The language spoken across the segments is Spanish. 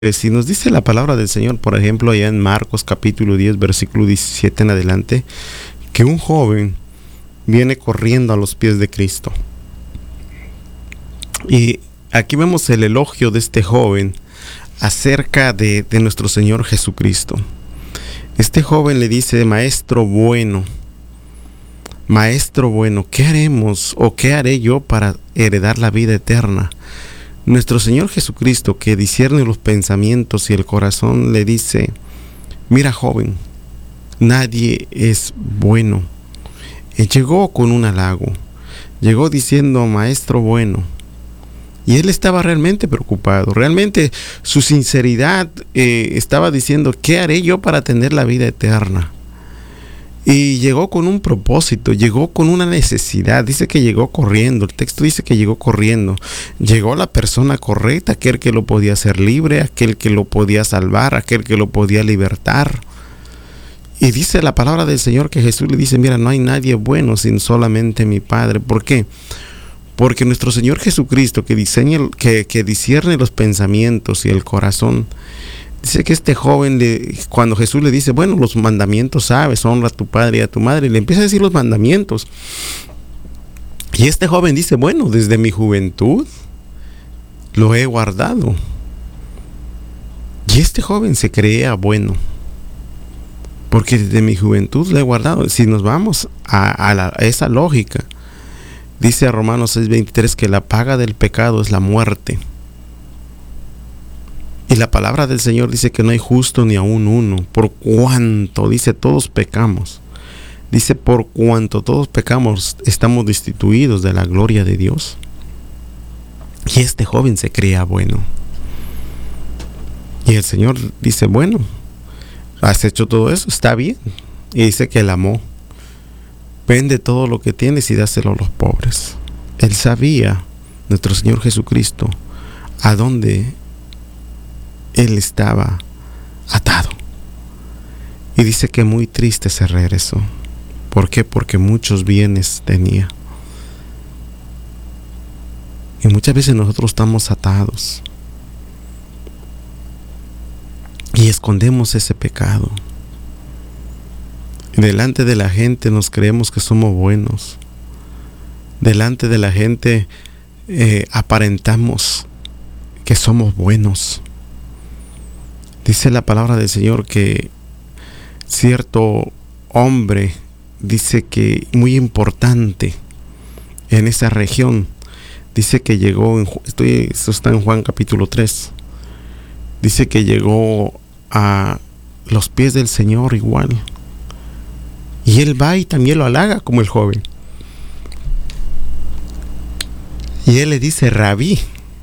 Si nos dice la palabra del Señor, por ejemplo, allá en Marcos capítulo 10, versículo 17 en adelante, que un joven viene corriendo a los pies de Cristo. Y aquí vemos el elogio de este joven acerca de nuestro Señor Jesucristo. Este joven le dice: Maestro bueno, ¿qué haremos o qué haré yo para heredar la vida eterna? Nuestro Señor Jesucristo, que discierne los pensamientos y el corazón, le dice: mira, joven, nadie es bueno. Llegó con un halago, llegó diciendo: Maestro bueno. Y él estaba realmente preocupado, realmente su sinceridad estaba diciendo: ¿qué haré yo para tener la vida eterna? Y llegó con un propósito, llegó con una necesidad. Dice que llegó corriendo, el texto dice que llegó corriendo. Llegó la persona correcta, aquel que lo podía hacer libre, aquel que lo podía salvar, aquel que lo podía libertar. Y dice la palabra del Señor que Jesús le dice: mira, no hay nadie bueno sino solamente mi Padre. ¿Por qué? Porque nuestro Señor Jesucristo, que discierne los pensamientos y el corazón, dice que este joven, cuando Jesús le dice: bueno, los mandamientos sabes, honra a tu padre y a tu madre, le empieza a decir los mandamientos. Y este joven dice: bueno, desde mi juventud lo he guardado. Y este joven se creía bueno, porque desde mi juventud lo he guardado. Si nos vamos a esa lógica, dice Romanos 6:23 que la paga del pecado es la muerte. Y la palabra del Señor dice que no hay justo ni aún uno. Por cuanto, dice, todos pecamos. Dice: por cuanto todos pecamos, estamos destituidos de la gloria de Dios. Y este joven se creía bueno. Y el Señor dice: bueno, has hecho todo eso, está bien. Y dice que él amó. Vende todo lo que tienes y dáselo a los pobres. Él sabía, nuestro Señor Jesucristo, a dónde él estaba atado. Y dice que muy triste se regresó. ¿Por qué? Porque muchos bienes tenía. Y muchas veces nosotros estamos atados y escondemos ese pecado. Y delante de la gente nos creemos que somos buenos. Delante de la gente aparentamos que somos buenos. Dice la palabra del Señor que cierto hombre, dice que muy importante en esa región, dice que llegó, esto está en Juan capítulo 3, dice que llegó a los pies del Señor igual. Y él va y también lo halaga como el joven. Y él le dice: Rabí.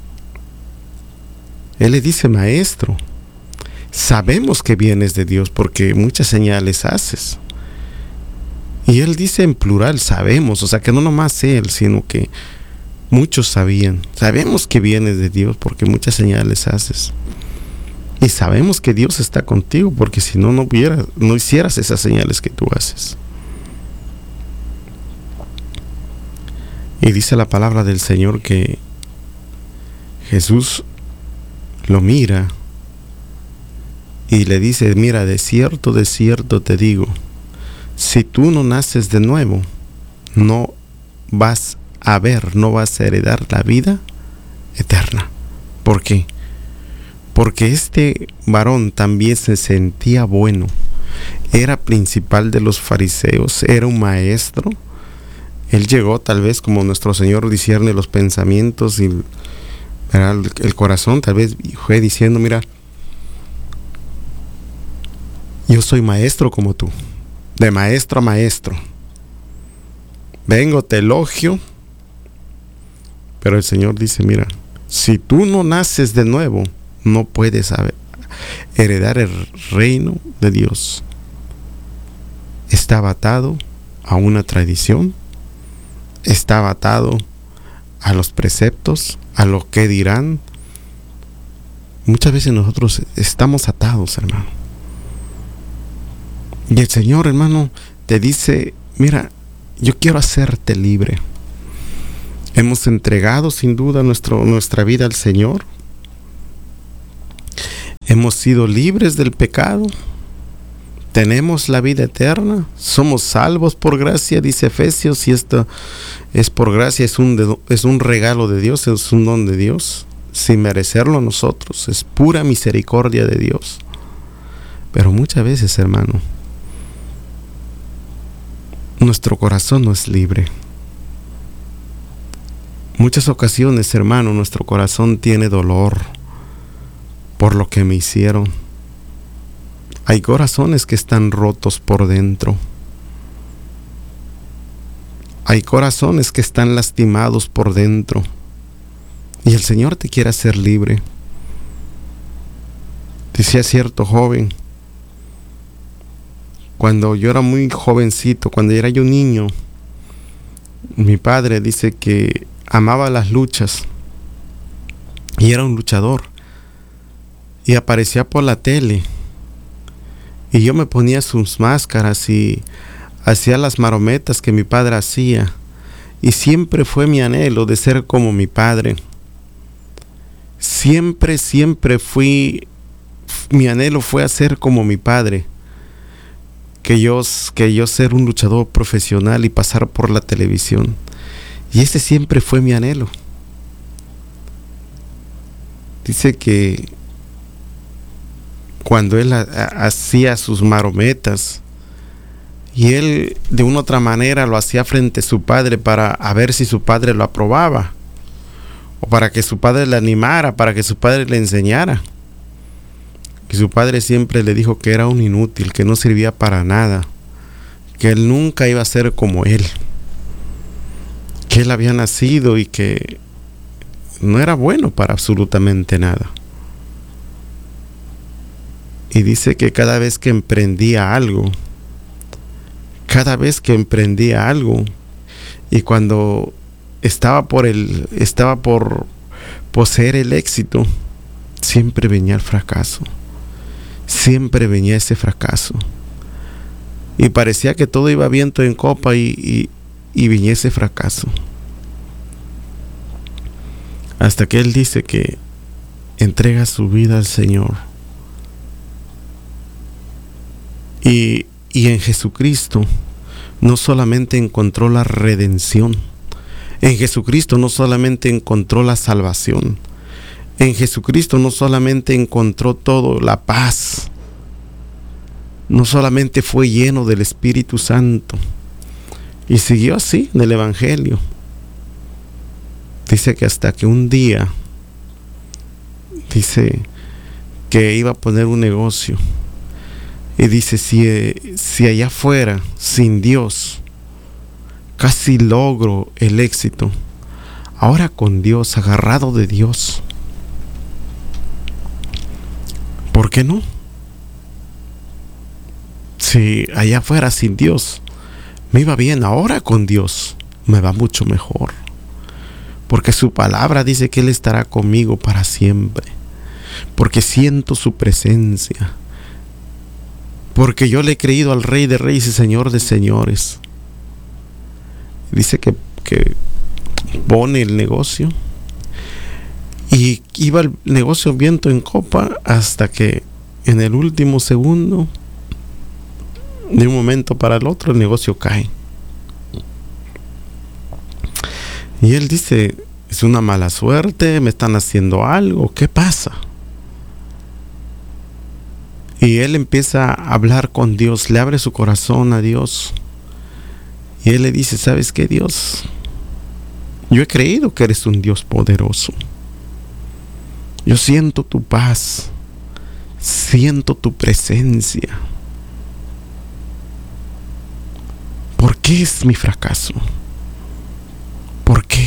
Él le dice: Maestro, sabemos que vienes de Dios porque muchas señales haces. Y él dice en plural: sabemos, o sea que no nomás él, sino que muchos sabían. Sabemos que vienes de Dios porque muchas señales haces. Y sabemos que Dios está contigo porque si no, no hicieras esas señales que tú haces. Y dice la palabra del Señor que Jesús lo mira y le dice: mira, de cierto te digo, si tú no naces de nuevo, no vas a heredar la vida eterna. ¿Por qué? Porque este varón también se sentía bueno, era principal de los fariseos, era un maestro. Él llegó tal vez como nuestro Señor discierne los pensamientos y el corazón, tal vez fue diciendo: mira, yo soy maestro como tú, de maestro a maestro. Vengo, te elogio. Pero el Señor dice: mira, si tú no naces de nuevo, no puedes heredar el reino de Dios. Estaba atado a una tradición, estaba atado a los preceptos, a lo que dirán. Muchas veces nosotros estamos atados, hermano. Y el Señor, hermano, te dice: mira, yo quiero hacerte libre. Hemos entregado sin duda nuestra vida al Señor. hemos sido libres del pecado, tenemos la vida eterna, somos salvos por gracia, dice Efesios, y esto es por gracia, es un regalo de Dios, es un don de Dios, sin merecerlo nosotros, es pura misericordia de Dios. Pero muchas veces, hermano, nuestro corazón no es libre. Muchas ocasiones, hermano, nuestro corazón tiene dolor por lo que me hicieron. Hay corazones que están rotos por dentro. Hay corazones que están lastimados por dentro. Y el Señor te quiere hacer libre. Decía cierto joven, cuando yo era muy jovencito, cuando era yo niño, mi padre dice que amaba las luchas y era un luchador y aparecía por la tele y yo me ponía sus máscaras y hacía las marometas que mi padre hacía, y siempre fue mi anhelo de ser como mi padre. Siempre mi anhelo fue hacer como mi padre, que yo ser un luchador profesional y pasar por la televisión. Y ese siempre fue mi anhelo. Dice que cuando él hacía sus marometas, y él de una u otra manera lo hacía frente a su padre para a ver si su padre lo aprobaba, o para que su padre le animara, para que su padre le enseñara. Y su padre siempre le dijo que era un inútil, que no servía para nada, que él nunca iba a ser como él, que él había nacido y que no era bueno para absolutamente nada. Y dice que cada vez que emprendía algo, y cuando estaba por poseer el éxito, siempre venía el fracaso. Siempre venía ese fracaso. Y parecía que todo iba viento en copa y venía ese fracaso. Hasta que él dice que entrega su vida al Señor. Y en Jesucristo no solamente encontró la redención, en Jesucristo no solamente encontró la salvación, en Jesucristo no solamente encontró todo, la paz, no solamente fue lleno del Espíritu Santo, y siguió así en el Evangelio. Dice que hasta que un día, dice que iba a poner un negocio, y dice, si allá afuera, sin Dios, casi logro el éxito, ahora con Dios, agarrado de Dios, ¿por qué no? Si allá afuera sin Dios me iba bien, ahora con Dios me va mucho mejor, porque su palabra dice que Él estará conmigo para siempre, porque siento su presencia, porque yo le he creído al Rey de Reyes y Señor de Señores. Dice que pone el negocio, y iba el negocio viento en copa hasta que en el último segundo, de un momento para el otro, el negocio cae. Y él dice, es una mala suerte, me están haciendo algo, ¿qué pasa? Y él empieza a hablar con Dios, le abre su corazón a Dios. Y él le dice, ¿sabes qué, Dios? Yo he creído que eres un Dios poderoso. Yo siento tu paz, siento tu presencia. ¿Por qué es mi fracaso? ¿Por qué?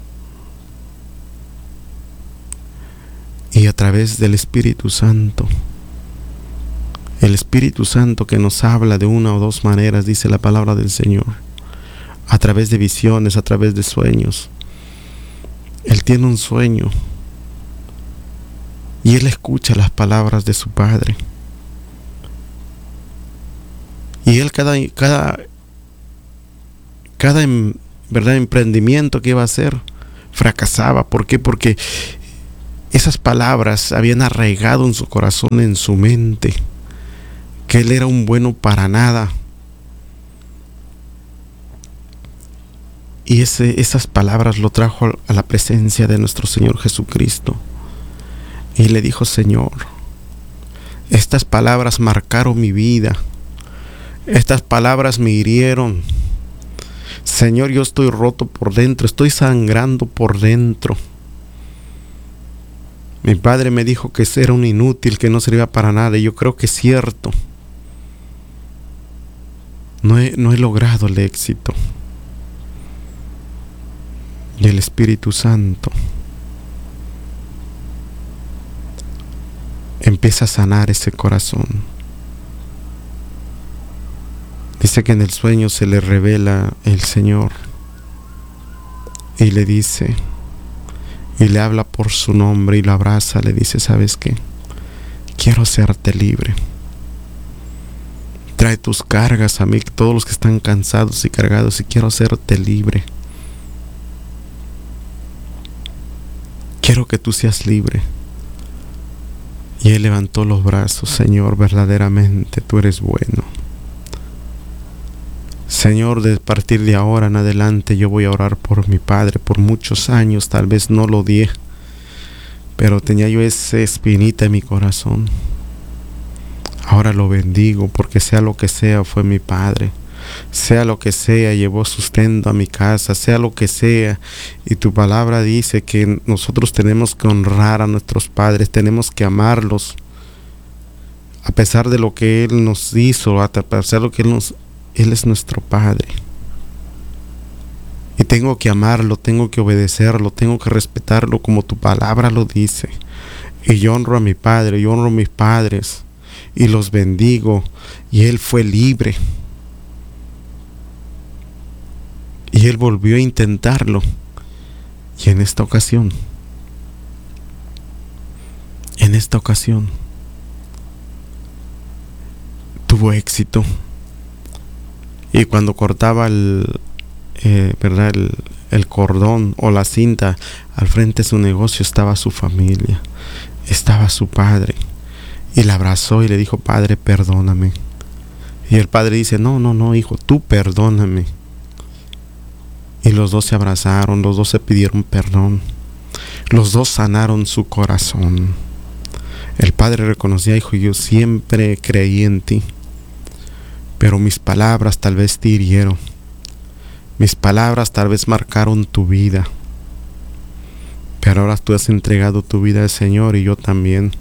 Y a través del Espíritu Santo, el Espíritu Santo que nos habla de una o dos maneras, dice la palabra del Señor, a través de visiones, a través de sueños. Él tiene un sueño y él escucha las palabras de su Padre. Y él cada emprendimiento que iba a hacer fracasaba. ¿Por qué? Porque esas palabras habían arraigado en su corazón, en su mente, que él era un bueno para nada. Y esas palabras lo trajo a la presencia de nuestro Señor Jesucristo. Y le dijo: Señor, estas palabras marcaron mi vida. Estas palabras me hirieron. Señor, yo estoy roto por dentro, estoy sangrando por dentro. Mi padre me dijo que era un inútil, que no servía para nada, y yo creo que es cierto. No he logrado el éxito. Y el Espíritu Santo empieza a sanar ese corazón. Dice que en el sueño se le revela el Señor y le dice, y le habla por su nombre y lo abraza, le dice: ¿sabes qué? Quiero hacerte libre. Trae tus cargas a mí, todos los que están cansados y cargados, y quiero hacerte libre. Quiero que tú seas libre. Y él levantó los brazos: Señor, verdaderamente tú eres bueno. Señor, de partir de ahora en adelante yo voy a orar por mi padre. Por muchos años tal vez no lo odié, pero tenía yo esa espinita en mi corazón. Ahora lo bendigo, porque sea lo que sea, fue mi padre. Sea lo que sea, llevó sustento a mi casa, sea lo que sea. Y tu palabra dice que nosotros tenemos que honrar a nuestros padres, tenemos que amarlos, a pesar de lo que Él nos hizo, a pesar de lo que Él es nuestro Padre. Y tengo que amarlo, tengo que obedecerlo, tengo que respetarlo como tu palabra lo dice. Y yo honro a mi padre, yo honro a mis padres y los bendigo. Y él fue libre. Y él volvió a intentarlo. Y en esta ocasión tuvo éxito. Y cuando cortaba el cordón o la cinta, al frente de su negocio estaba su familia, estaba su padre, y le abrazó y le dijo: Padre, perdóname. Y el padre dice: no, hijo, tú perdóname. Y los dos se abrazaron, los dos se pidieron perdón, los dos sanaron su corazón. El padre reconocía: hijo, yo siempre creí en ti, pero mis palabras tal vez te hirieron. Mis palabras tal vez marcaron tu vida. Pero ahora tú has entregado tu vida al Señor y yo también.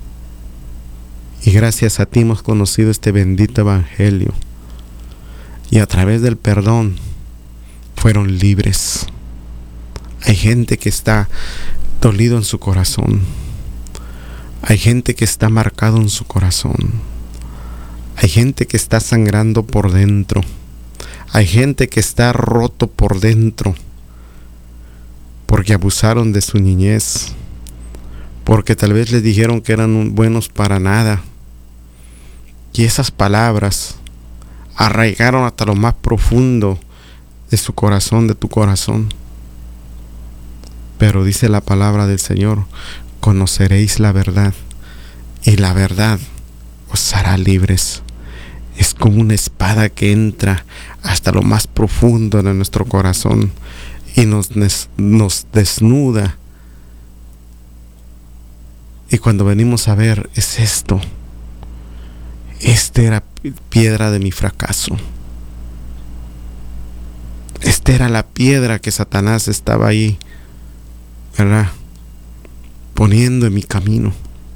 Y gracias a ti hemos conocido este bendito evangelio. Y a través del perdón fueron libres. Hay gente que está dolido en su corazón. Hay gente que está marcado en su corazón. Hay gente que está sangrando por dentro. Hay gente que está roto por dentro, porque abusaron de su niñez, porque tal vez les dijeron que eran buenos para nada. Y esas palabras arraigaron hasta lo más profundo de su corazón, de tu corazón. Pero dice la palabra del Señor: conoceréis la verdad, y la verdad os hará libres. Es como una espada que entra hasta lo más profundo de nuestro corazón y nos desnuda. Y cuando venimos a ver, es esto. Esta era piedra de mi fracaso. Esta era la piedra que Satanás estaba ahí, ¿verdad?, poniendo en mi camino.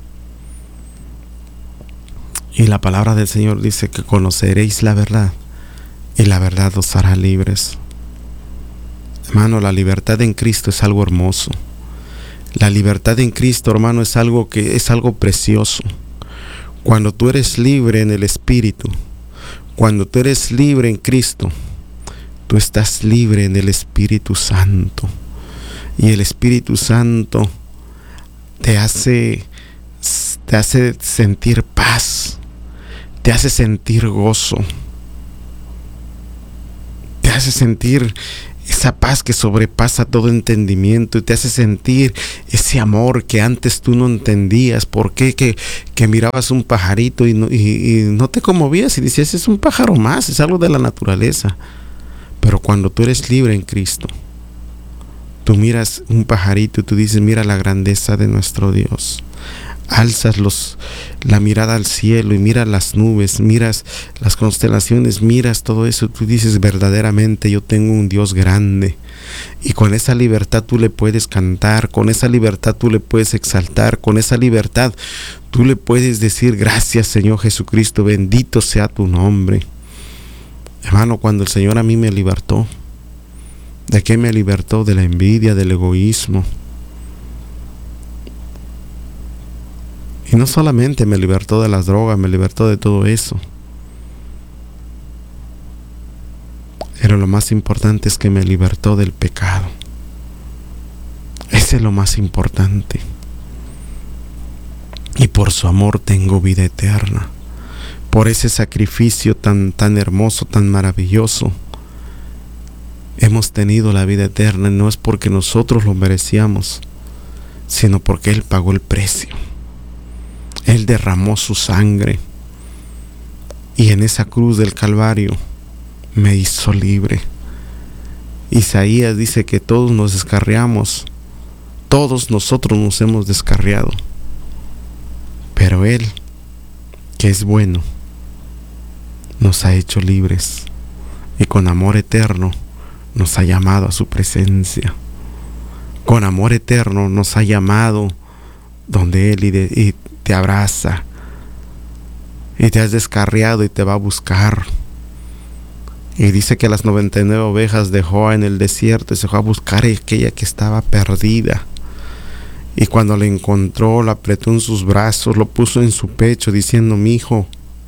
Y la palabra del Señor dice que conoceréis la verdad, y la verdad os hará libres. Hermano, la libertad en Cristo es algo hermoso. La libertad en Cristo, hermano, es algo precioso. Cuando tú eres libre en el Espíritu, cuando tú eres libre en Cristo, tú estás libre en el Espíritu Santo. Y el Espíritu Santo te hace sentir paz, te hace sentir gozo, te hace sentir esa paz que sobrepasa todo entendimiento y te hace sentir ese amor que antes tú no entendías. ¿Por qué? Que mirabas un pajarito y no te conmovías y decías, es un pájaro más, es algo de la naturaleza. Pero cuando tú eres libre en Cristo, tú miras un pajarito y tú dices, mira la grandeza de nuestro Dios. Alzas la mirada al cielo y miras las nubes, miras las constelaciones, miras todo eso. Tú dices, verdaderamente yo tengo un Dios grande. Y con esa libertad tú le puedes cantar, con esa libertad tú le puedes exaltar, con esa libertad tú le puedes decir, gracias Señor Jesucristo, bendito sea tu nombre. Hermano, cuando el Señor a mí me libertó, ¿de qué me libertó? De la envidia, del egoísmo. Y no solamente me libertó de las drogas, me libertó de todo eso. Pero lo más importante es que me libertó del pecado. Ese es lo más importante. Y por su amor tengo vida eterna. Por ese sacrificio tan hermoso, tan maravilloso, hemos tenido la vida eterna. No es porque nosotros lo merecíamos, sino porque Él pagó el precio. Él derramó su sangre y en esa cruz del Calvario me hizo libre. Isaías dice que todos nos descarriamos, todos nosotros nos hemos descarriado, pero Él, que es bueno, nos ha hecho libres y con amor eterno nos ha llamado a su presencia. Con amor eterno nos ha llamado donde Él y te abraza y te has descarriado y te va a buscar. Y dice que las 99 ovejas dejó en el desierto y se fue a buscar a aquella que estaba perdida. Y cuando la encontró, la apretó en sus brazos, lo puso en su pecho diciendo, mi hijo,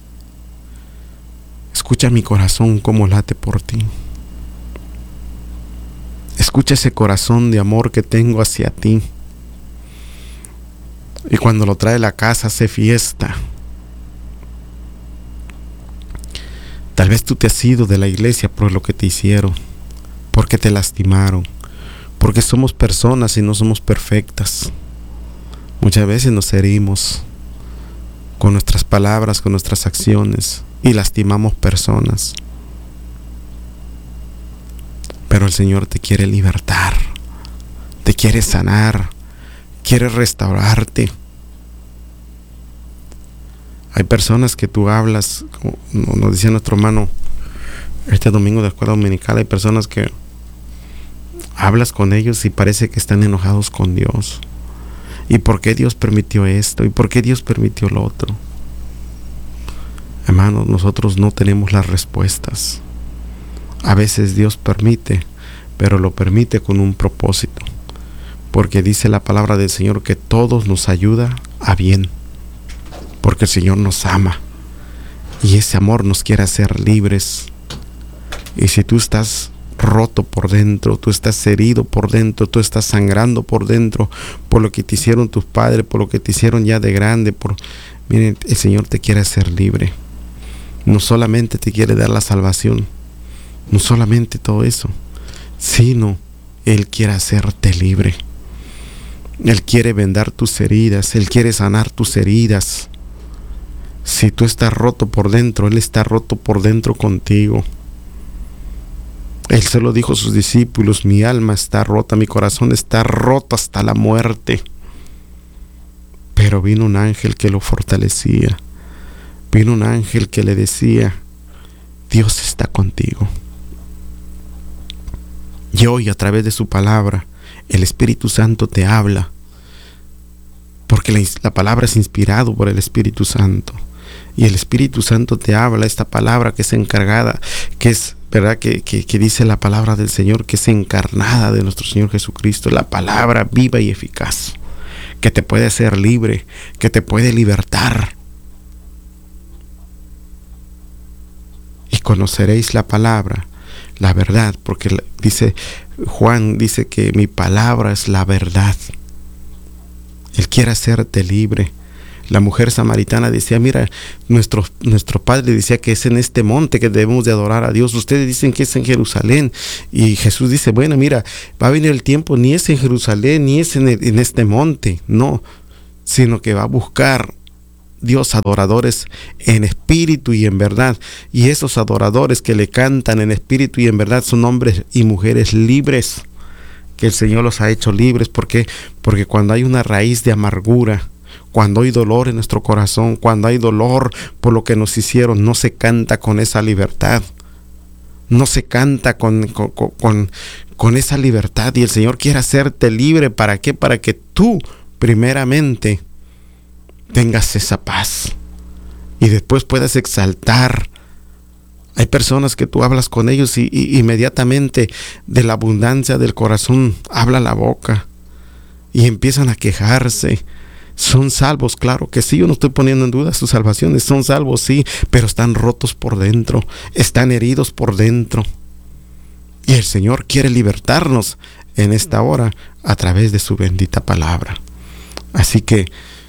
escucha mi corazón cómo late por ti. Escucha ese corazón de amor que tengo hacia ti. Y cuando lo trae a la casa hace fiesta. Tal vez tú te has ido de la iglesia por lo que te hicieron, porque te lastimaron, porque somos personas y no somos perfectas. Muchas veces nos herimos con nuestras palabras, con nuestras acciones y lastimamos personas. Pero el Señor te quiere libertar, te quiere sanar, quiere restaurarte. Hay personas que tú hablas, como nos decía nuestro hermano este domingo de la escuela dominical, hay personas que hablas con ellos y parece que están enojados con Dios. ¿Y por qué Dios permitió esto? ¿Y por qué Dios permitió lo otro? Hermanos, nosotros no tenemos las respuestas. A veces Dios permite, pero lo permite con un propósito. Porque dice la palabra del Señor que todos nos ayuda a bien. Porque el Señor nos ama. Y ese amor nos quiere hacer libres. Y si tú estás roto por dentro, tú estás herido por dentro, tú estás sangrando por dentro, por lo que te hicieron tus padres, por lo que te hicieron ya de grande, miren, el Señor te quiere hacer libre. No solamente te quiere dar la salvación, no solamente todo eso, sino Él quiere hacerte libre. Él quiere vendar tus heridas, Él quiere sanar tus heridas. Si tú estás roto por dentro, Él está roto por dentro contigo. Él se lo dijo a sus discípulos, mi alma está rota, mi corazón está roto hasta la muerte. Pero vino un ángel que lo fortalecía. Vino un ángel que le decía, Dios está contigo. Y hoy a través de su palabra, el Espíritu Santo te habla. Porque la palabra es inspirado por el Espíritu Santo. Y el Espíritu Santo te habla esta palabra que es encargada, que es, ¿verdad? Que dice la palabra del Señor, que es encarnada de nuestro Señor Jesucristo. La palabra viva y eficaz, que te puede hacer libre, que te puede libertar. Y conoceréis la palabra, la verdad, porque dice Juan, dice que mi palabra es la verdad. Él quiere hacerte libre. La mujer samaritana decía, mira, nuestro padre decía que es en este monte que debemos de adorar a Dios. Ustedes dicen que es en Jerusalén. Y Jesús dice, bueno, mira, va a venir el tiempo, ni es en Jerusalén, ni es en este monte, no, sino que va a buscar Dios adoradores en espíritu y en verdad. Y esos adoradores que le cantan en espíritu y en verdad son hombres y mujeres libres, que el Señor los ha hecho libres. ¿Por qué? Porque cuando hay una raíz de amargura, cuando hay dolor en nuestro corazón, cuando hay dolor por lo que nos hicieron, no se canta con esa libertad. No se canta con esa libertad. Y el Señor quiere hacerte libre. ¿Para qué? Para que tú primeramente tengas esa paz y después puedas exaltar. Hay personas que tú hablas con ellos y inmediatamente de la abundancia del corazón habla la boca y empiezan a quejarse. Son salvos, claro que sí, yo no estoy poniendo en duda sus salvaciones, son salvos, sí, pero están rotos por dentro, están heridos por dentro. Y el Señor quiere libertarnos en esta hora a través de su bendita palabra. Así que,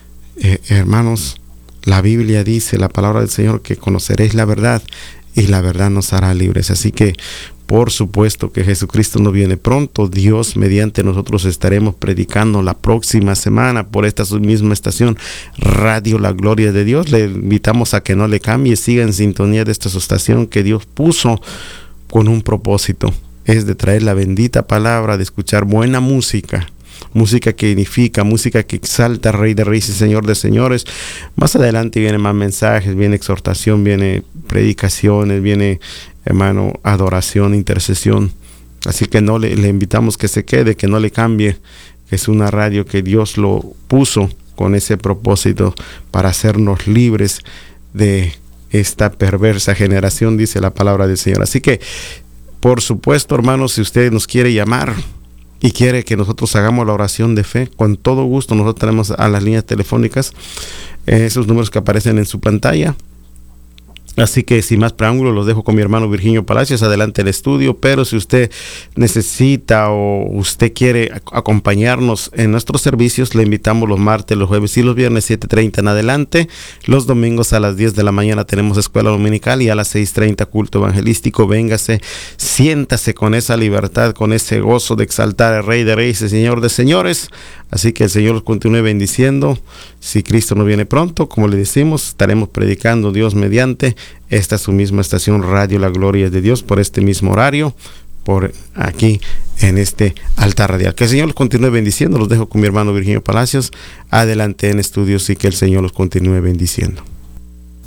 hermanos, la Biblia dice, la palabra del Señor, que conoceréis la verdad y la verdad nos hará libres. Así que, por supuesto que Jesucristo no viene pronto. Dios mediante nosotros estaremos predicando la próxima semana por esta misma estación, Radio La Gloria de Dios. Le invitamos a que no le cambie, siga en sintonía de esta estación que Dios puso con un propósito. Es de traer la bendita palabra, de escuchar buena música. Música que edifica, música que exalta al Rey de Reyes y Señor de Señores. Más adelante vienen más mensajes, viene exhortación, viene predicaciones, viene, hermano, adoración, intercesión. Así que no le invitamos que se quede, que no le cambie, que es una radio que Dios lo puso con ese propósito para hacernos libres de esta perversa generación, dice la palabra del Señor. Así que, por supuesto, hermanos, si usted nos quiere llamar y quiere que nosotros hagamos la oración de fe, con todo gusto nosotros tenemos a las líneas telefónicas, esos números que aparecen en su pantalla. Así que sin más preámbulo, los dejo con mi hermano Virginio Palacios, adelante el estudio. Pero si usted necesita o usted quiere acompañarnos en nuestros servicios, le invitamos los martes, los jueves y los viernes 7:30 en adelante. Los domingos a las 10 de la mañana tenemos escuela dominical y a las 6:30 culto evangelístico. Véngase, siéntase con esa libertad, con ese gozo de exaltar al Rey de Reyes y Señor de Señores. Así que el Señor los continúe bendiciendo. Si Cristo no viene pronto, como le decimos, estaremos predicando Dios mediante. Esta es su misma estación, Radio La Gloria de Dios, por este mismo horario, por aquí en este altar radial. Que el Señor los continúe bendiciendo. Los dejo con mi hermano Virginio Palacios, adelante en estudios, y que el Señor los continúe bendiciendo.